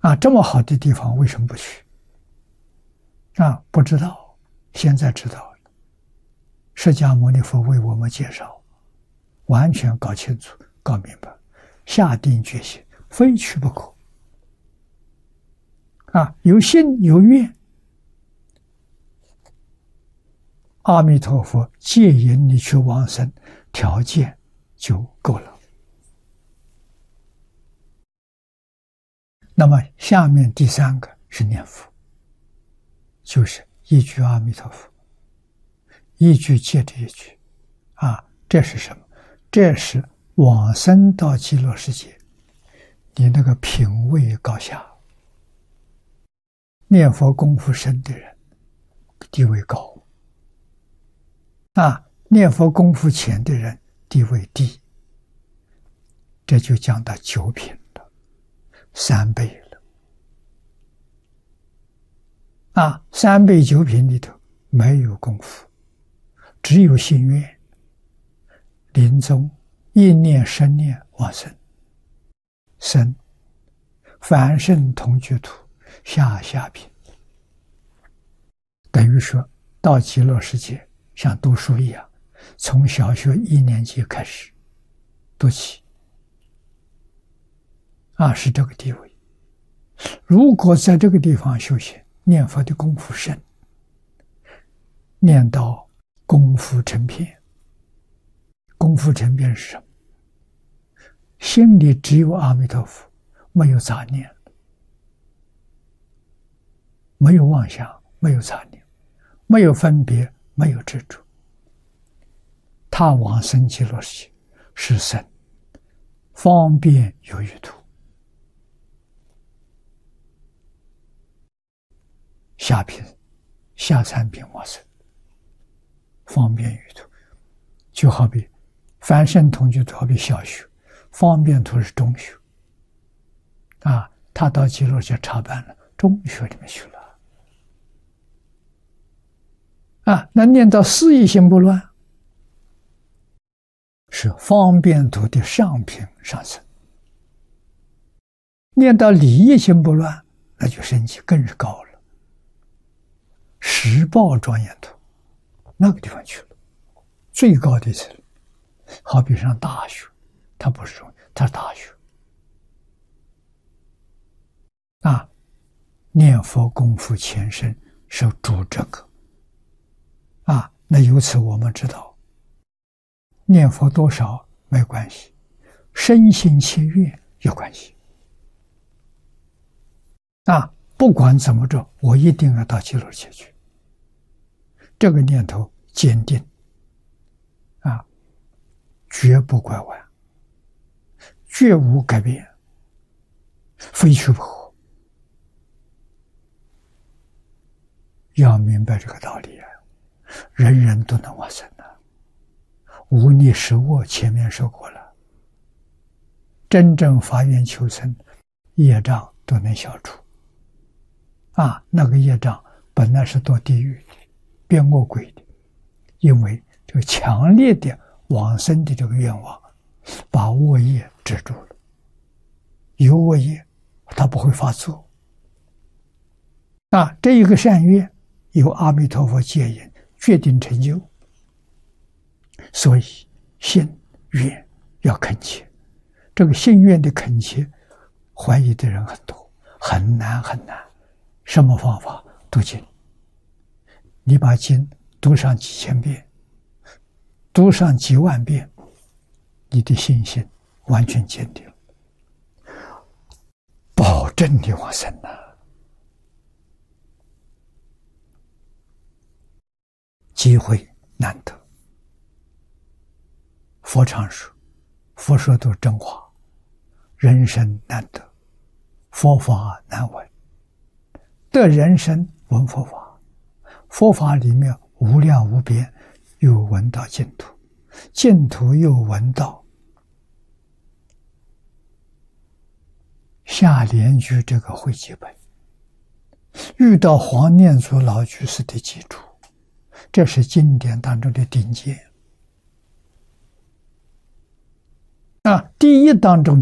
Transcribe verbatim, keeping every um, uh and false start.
啊，这么好的地方为什么不去？啊，不知道，现在知道了。释迦牟尼佛为我们介绍，完全搞清楚、搞明白，下定决心，非去不可。啊，有心有愿，阿弥陀佛接引你去往生，条件就够了。那么下面第三个是念佛，就是一句阿弥陀佛，一句接着一句，啊，这是什么？这是往生到极乐世界，你那个品位高下，念佛功夫深的人地位高，啊，念佛功夫浅的人地位低，这就讲到九品了，三倍了。啊，三倍九品里头没有功夫，只有心愿，临终一念生念往生，生凡圣同居土下下品，等于说到极乐世界像读书一样，从小学一年级开始读起，啊，是这个地位。如果在这个地方修行，念佛的功夫深，念到功夫成片。功夫成片是什么？心里只有阿弥陀佛，没有杂念，没有妄想，没有杂念，没有分别，没有执着。他往生极乐世界是生，方便有余土。下品下三品往生，方便余土，就好比凡圣同居土，好比小学，方便土是中学，啊，他到极乐就插班了，中学里面去了，啊，那念到四意心不乱，是方便土的上品上升；念到理意心不乱，那就升级更是高了。十报庄严土，那个地方去了，最高的层，好比上大学，它不是中，它是大学。啊，念佛功夫前身是主这个。啊，那由此我们知道，念佛多少没关系，身心切愿有关系。啊，不管怎么着，我一定要到极乐世界去。这个念头坚定，啊，绝不拐弯，绝无改变，非去不可。要明白这个道理啊，人人都能往生的，无逆实我前面说过了，真正发愿求生，业障都能消除。啊，那个业障本来是堕地狱的，变恶鬼的，因为这个强烈的往生的这个愿望，把恶业止住了。有恶业，它不会发作。啊，这一个善愿由阿弥陀佛接引，决定成就。所以信愿要恳切，这个信愿的恳切，怀疑的人很多，很难很难。什么方法？读经。你把经读上几千遍，读上几万遍，你的信心完全坚定，保证你往生了。机会难得，佛常说，佛说都是真话，人生难得，佛法难闻。得人生闻佛法，佛法里面无量无边，又闻到净土，净土又闻到下莲居这个会集本，遇到黄念祖老居士的基础，这是经典当中的顶尖。啊，第一当中